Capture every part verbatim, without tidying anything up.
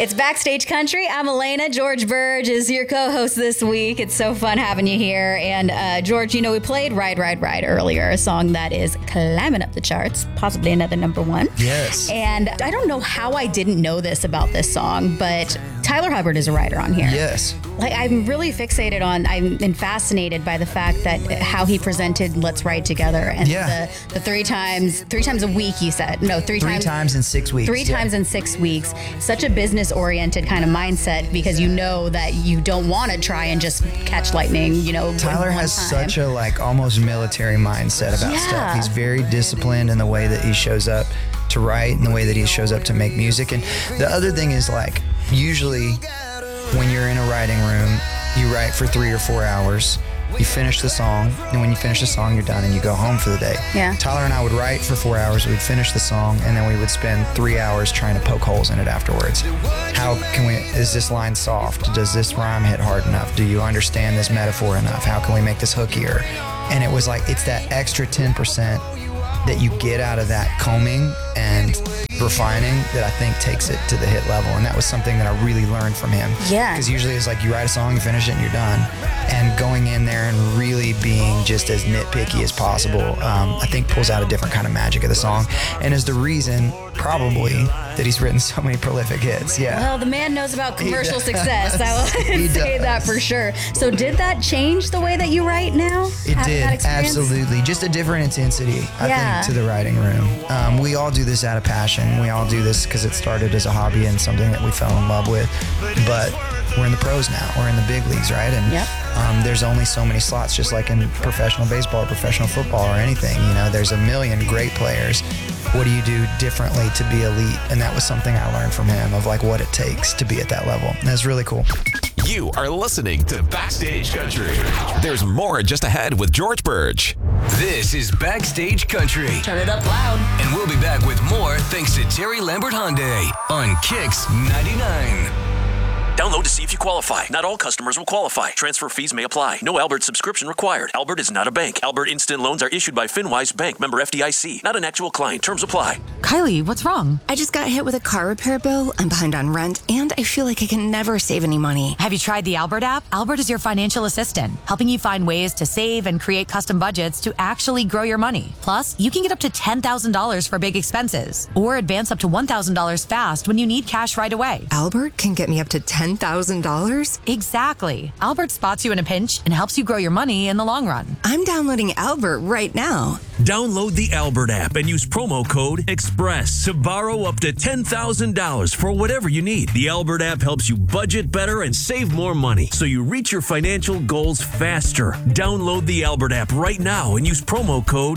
It's Backstage Country. I'm Elena. George Burge is your co-host this week. It's so fun having you here. And uh, George, you know, we played Ride, Ride, Ride earlier, a song that is climbing up the charts, possibly another number one. Yes. And I don't know how I didn't know this about this song, but Tyler Hubbard is a writer on here. Yes. Like, I'm really fixated on, I've been fascinated by the fact that how he presented Let's Ride Together. And yeah. the, the three times, three times a week, you said. No, three, three times. Three times in six weeks. Three yeah. times in six weeks. Such a business-oriented kind of mindset because you know that you don't want to try and just catch lightning, you know. Tyler has time. such a, like, almost military mindset about yeah. stuff. He's very disciplined in the way that he shows up to write and the way that he shows up to make music. And the other thing is, like, usually when you're in a writing room, you write for three or four hours, you finish the song, and when you finish the song, you're done and you go home for the day. Yeah. Tyler and I would write for four hours, we'd finish the song, and then we would spend three hours trying to poke holes in it afterwards. How can we, is this line soft? Does this rhyme hit hard enough? Do you understand this metaphor enough? How can we make this hookier? And it was like, it's that extra ten percent that you get out of that combing and refining that I think takes it to the hit level. And that was something that I really learned from him. Yeah. Because usually it's like you write a song, you finish it, and you're done. And going in there and really being just as nitpicky as possible, um, I think pulls out a different kind of magic of the song. And is the reason, probably, that he's written so many prolific hits. Yeah. Well, the man knows about commercial success. I will He say does. that for sure. So did that change the way that you write now? It Having did, that experience? absolutely. Just a different intensity, I Yeah. think, to the writing room. Um, we all do this out of passion. We all do this because it started as a hobby and something that we fell in love with. But we're in the pros now. We're in the big leagues, right? And Yep. um, there's only so many slots, just like in professional baseball or professional football or anything. You know, there's a million great players. What do you do differently to be elite? And that was something I learned from him, of like what it takes to be at that level. And that's really cool. You are listening to Backstage Country. There's more just ahead with George Burge. This is Backstage Country. Turn it up loud. And we'll be back with more thanks to Terry Lambert Hyundai on Kicks ninety-nine. Download to see if you qualify. Not all customers will qualify. Transfer fees may apply. No Albert subscription required. Albert is not a bank. Albert Instant Loans are issued by FinWise Bank, member F D I C. Not an actual client. Terms apply. Kylie, what's wrong? I just got hit with a car repair bill. I'm behind on rent, and I feel like I can never save any money. Have you tried the Albert app? Albert is your financial assistant, helping you find ways to save and create custom budgets to actually grow your money. Plus, you can get up to ten thousand dollars for big expenses, or advance up to one thousand dollars fast when you need cash right away. Albert can get me up to ten thousand dollars? Exactly. Albert spots you in a pinch and helps you grow your money in the long run. I'm downloading Albert right now. Download the Albert app and use promo code EXPRESS to borrow up to ten thousand dollars for whatever you need. The Albert app helps you budget better and save more money so you reach your financial goals faster. Download the Albert app right now and use promo code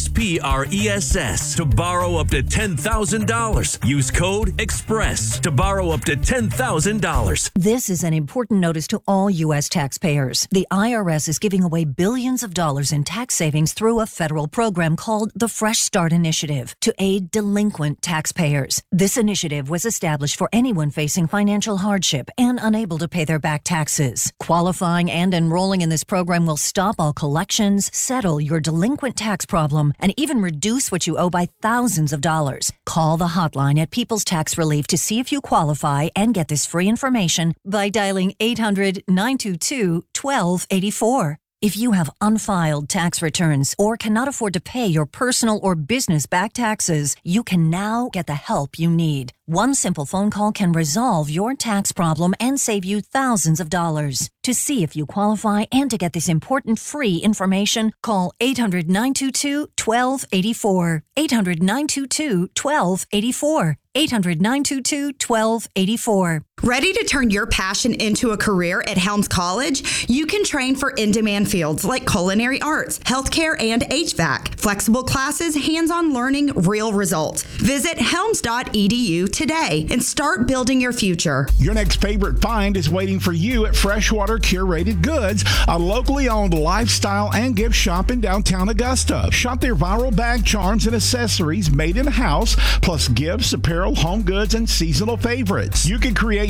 EXPRESS to borrow up to ten thousand dollars. Use code EXPRESS to borrow up to ten thousand dollars. This is an important notice to all U S taxpayers. The I R S is giving away billions of dollars in tax savings through a federal program called the Fresh Start Initiative to aid delinquent taxpayers. This initiative was established for anyone facing financial hardship and unable to pay their back taxes. Qualifying and enrolling in this program will stop all collections, settle your delinquent tax problem, and even reduce what you owe by thousands of dollars. Call the hotline at People's Tax Relief to see if you qualify and get this free information by dialing eight hundred, nine two two, one two eight four. If you have unfiled tax returns or cannot afford to pay your personal or business back taxes, you can now get the help you need. One simple phone call can resolve your tax problem and save you thousands of dollars. To see if you qualify and to get this important free information, call eight hundred, nine two two, one two eight four. eight hundred, nine two two, one two eight four. eight hundred, nine two two, one two eight four. Ready to turn your passion into a career at Helms College? You can train for in-demand fields like culinary arts, healthcare, and H V A C. Flexible classes, hands-on learning, real results. Visit helms dot e d u today and start building your future. Your next favorite find is waiting for you at Freshwater Curated Goods, a locally owned lifestyle and gift shop in downtown Augusta. Shop their viral bag charms and accessories made in-house, plus gifts, apparel, home goods, and seasonal favorites. You can create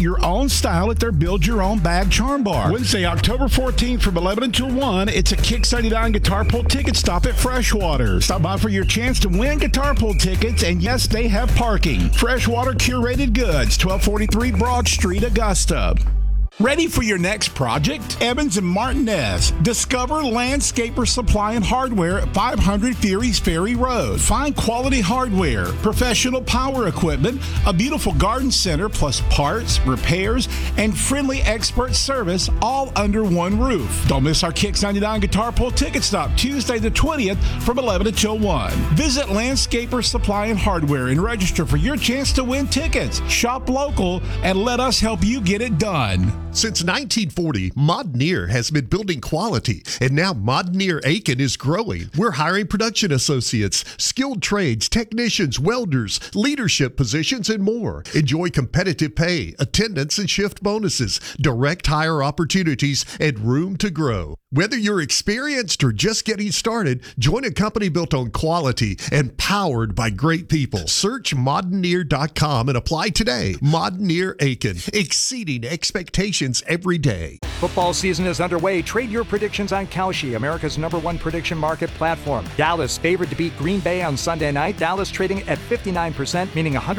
your own style at their Build Your Own Bag Charm Bar. Wednesday, October fourteenth from eleven until one, it's a Kicks ninety-nine Guitar Pull ticket stop at Freshwater. Stop by for your chance to win Guitar Pull tickets, and yes, they have parking. Freshwater Curated Goods, twelve forty-three Broad Street, Augusta. Ready for your next project? Evans and Martinez. Discover Landscaper Supply and Hardware at five hundred Fury's Ferry Road. Find quality hardware, professional power equipment, a beautiful garden center, plus parts, repairs, and friendly expert service all under one roof. Don't miss our Kicks ninety-nine Guitar Pull ticket stop Tuesday the twentieth from eleven until one. Visit Landscaper Supply and Hardware and register for your chance to win tickets. Shop local and let us help you get it done. Since nineteen forty, Modneer has been building quality, and now Modneer Aiken is growing. We're hiring production associates, skilled trades, technicians, welders, leadership positions, and more. Enjoy competitive pay, attendance and shift bonuses, direct hire opportunities, and room to grow. Whether you're experienced or just getting started, join a company built on quality and powered by great people. Search modneer dot com and apply today. Modneer Aiken, exceeding expectations every day. Football season is underway. Trade your predictions on Kalshi, America's number one prediction market platform. Dallas favored to beat Green Bay on Sunday night. Dallas trading at fifty-nine percent, meaning one hundred